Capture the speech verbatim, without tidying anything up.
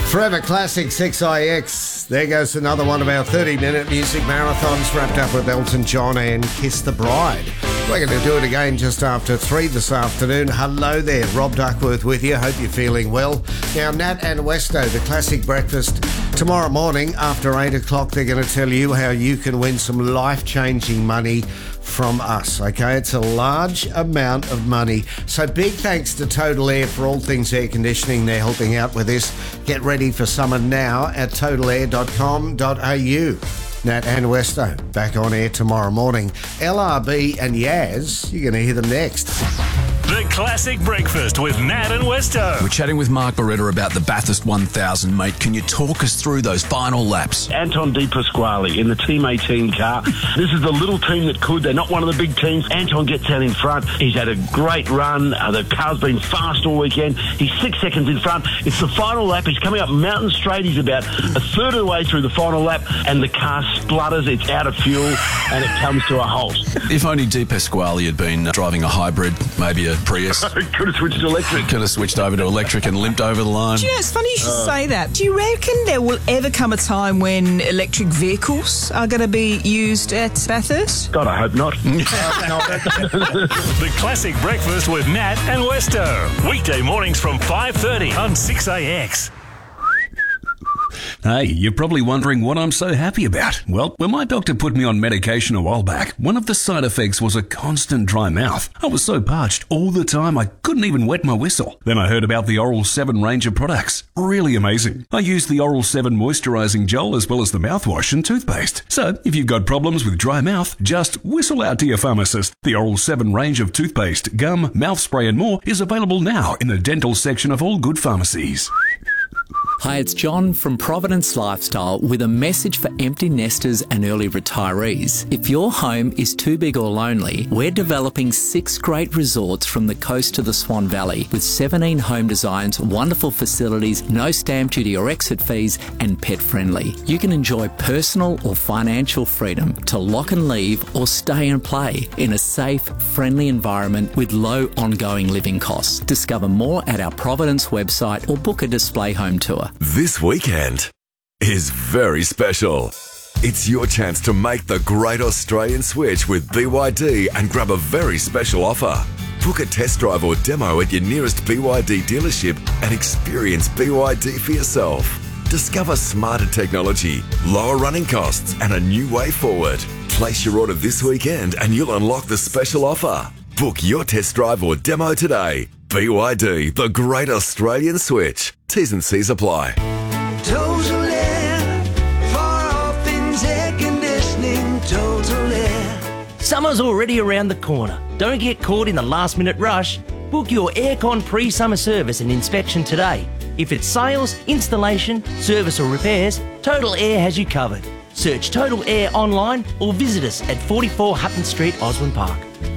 Forever Classic six I X. There goes another one of our thirty-minute music marathons, wrapped up with Elton John and Kiss the Bride. We're going to do it again just after three this afternoon. Hello there, Rob Duckworth with you. Hope you're feeling well. Now, Nat and Westo, the Classic Breakfast, tomorrow morning after eight o'clock, they're going to tell you how you can win some life-changing money from us, okay? It's a large amount of money. So big thanks to Total Air for all things air conditioning. They're helping out with this. Get ready for summer now at total air dot com dot a u. Nat and Westo back on air tomorrow morning. L R B and Yaz, you're going to hear them next. The Classic Breakfast with Nat and Westo. We're chatting with Mark Beretta about the Bathurst one thousand, mate. Can you talk us through those final laps? Anton De Pasquale in the Team eighteen car. This is the little team that could. They're not one of the big teams. Anton gets out in front. He's had a great run. Uh, the car's been fast all weekend. He's six seconds in front. It's the final lap. He's coming up Mountain Straight. He's about a third of the way through the final lap, and the car splutters. It's out of fuel, and it comes to a halt. If only De Pasquale had been driving a hybrid, maybe a Prius. Could have switched to electric. Could have switched over to electric and limped over the line. Do you know, it's funny you should uh, say that. Do you reckon there will ever come a time when electric vehicles are going to be used at Bathurst? God, I hope not. The Classic Breakfast with Nat and Westo. Weekday mornings from five thirty on six A X. Hey, you're probably wondering what I'm so happy about. Well, when my doctor put me on medication a while back, one of the side effects was a constant dry mouth. I was so parched all the time I couldn't even wet my whistle. Then I heard about the Oral seven range of products. Really amazing. I used the Oral seven moisturising gel as well as the mouthwash and toothpaste. So, if you've got problems with dry mouth, just whistle out to your pharmacist. The Oral seven range of toothpaste, gum, mouth spray and more is available now in the dental section of all good pharmacies. Hi, it's John from Providence Lifestyle with a message for empty nesters and early retirees. If your home is too big or lonely, we're developing six great resorts from the coast to the Swan Valley with seventeen home designs, wonderful facilities, no stamp duty or exit fees, and pet friendly. You can enjoy personal or financial freedom to lock and leave or stay and play in a safe, friendly environment with low ongoing living costs. Discover more at our Providence website or book a display home tour. This weekend is very special. It's your chance to make the great Australian switch with B Y D and grab a very special offer. Book a test drive or demo at your nearest B Y D dealership and experience B Y D for yourself. Discover smarter technology, lower running costs and a new way forward. Place your order this weekend and you'll unlock the special offer. Book your test drive or demo today. B Y D, the great Australian switch. T's and C's apply. Total Air, for all things air conditioning, Total Air. Summer's already around the corner. Don't get caught in the last minute rush. Book your aircon pre-summer service and inspection today. If it's sales, installation, service or repairs, Total Air has you covered. Search Total Air online or visit us at forty-four Hutton Street, Osborne Park.